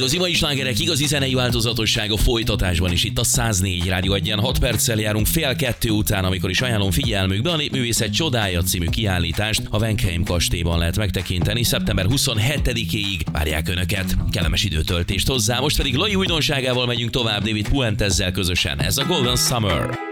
Igazi mai slágerek, igazi zenei változatosság a folytatásban is itt a 104 Rádió Egyen. 6 perccel járunk fél 2 után, amikor is ajánlom figyelmükbe a Népművészet csodája című kiállítást a Wenkheim kastélyban lehet megtekinteni. Szeptember 27-éig várják Önöket. Kellemes időtöltést hozzá, most pedig Lai újdonságával megyünk tovább David Puentezzel közösen. Ez a Golden Summer.